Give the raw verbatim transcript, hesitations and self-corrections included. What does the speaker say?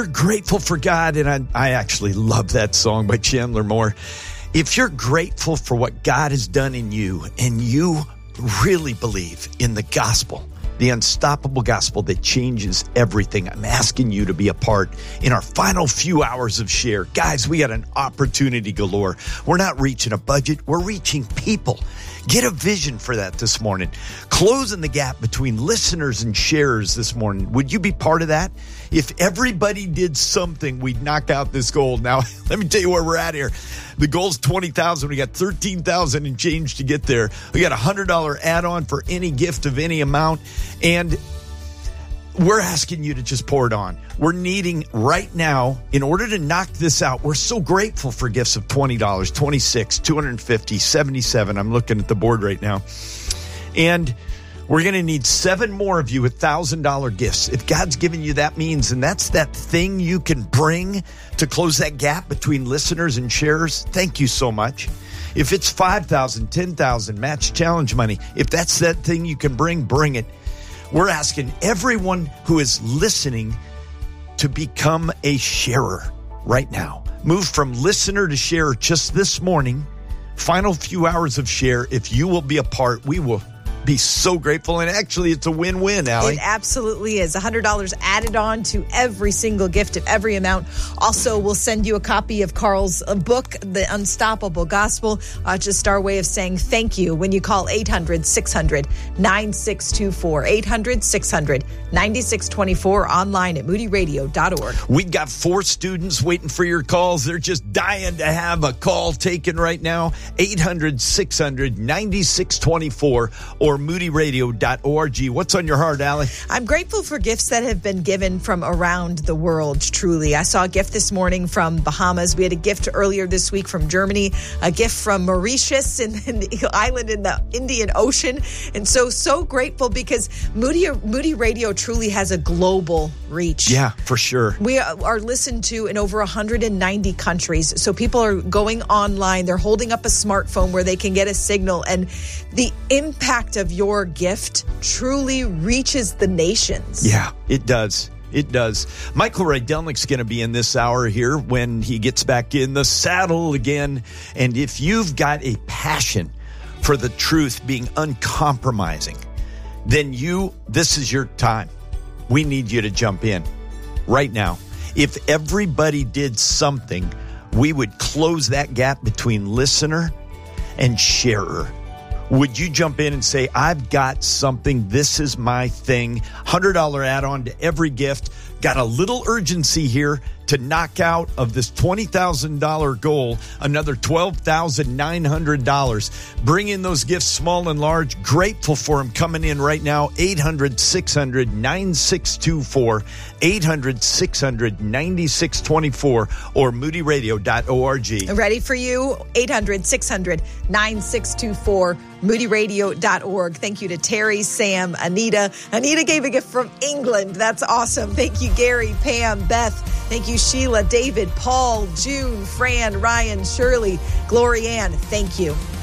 We're grateful for God, and I, I actually love that song by Chandler Moore. If you're grateful for what God has done in you, and you really believe in the gospel, the unstoppable gospel that changes everything, I'm asking you to be a part in our final few hours of Share. Guys, we got an opportunity galore. We're not reaching a budget. We're reaching people. Get a vision for that this morning. Closing the gap between listeners and sharers this morning. Would you be part of that? If everybody did something, we'd knock out this goal. Now, let me tell you where we're at here. The goal's twenty thousand. We got thirteen thousand and change to get there. We got a one hundred dollars add-on for any gift of any amount. And we're asking you to just pour it on. We're needing right now, in order to knock this out, we're so grateful for gifts of twenty dollars, twenty-six dollars, two hundred fifty dollars, seventy-seven dollars. I'm looking at the board right now. And we're going to need seven more of you with one thousand dollars gifts. If God's given you that means, and that's that thing you can bring to close that gap between listeners and sharers, thank you so much. If it's five thousand dollars, ten thousand dollars, match challenge money, if that's that thing you can bring, bring it. We're asking everyone who is listening to become a sharer right now. Move from listener to sharer just this morning. Final few hours of Share. If you will be a part, we will be so grateful. And actually, it's a win-win, Allie. It absolutely is. one hundred dollars added on to every single gift of every amount. Also, we'll send you a copy of Carl's book, The Unstoppable Gospel. Uh, just our way of saying thank you when you call eight hundred, six hundred, nine six two four. eight hundred, six hundred, nine six two four. Online at moody radio dot org. We got four students waiting for your calls. They're just dying to have a call taken right now. eight hundred, six hundred, nine six two four or moody radio dot org. What's on your heart, Allie? I'm grateful for gifts that have been given from around the world, truly. I saw a gift this morning from Bahamas. We had a gift earlier this week from Germany, a gift from Mauritius in, in the island in the Indian Ocean. And so, so grateful because Moody, Moody Radio truly has a global reach. Yeah, for sure. We are listened to in over one hundred ninety countries. So people are going online. They're holding up a smartphone where they can get a signal. And the impact of your gift truly reaches the nations. Yeah, it does. It does. Michael Rydelnik's going to be in this hour here when he gets back in the saddle again. And if you've got a passion for the truth being uncompromising, then you, this is your time. We need you to jump in right now. If everybody did something, we would close that gap between listener and sharer. Would you jump in and say, I've got something, this is my thing, one hundred dollars add-on to every gift, got a little urgency here to knock out of this twenty thousand dollars goal, another twelve thousand nine hundred dollars. Bring in those gifts, small and large. Grateful for them coming in right now. eight hundred, six hundred, nine six two four, eight hundred, six hundred, nine six two four, or moody radio dot org. Ready for you? eight hundred, six hundred, nine six two four, moody radio dot org. Thank you to Terry, Sam, Anita. Anita gave a gift from England. That's awesome. Thank you, Gary, Pam, Beth. Thank you, Sheila, David, Paul, June, Fran, Ryan, Shirley, Glory Ann. Thank you.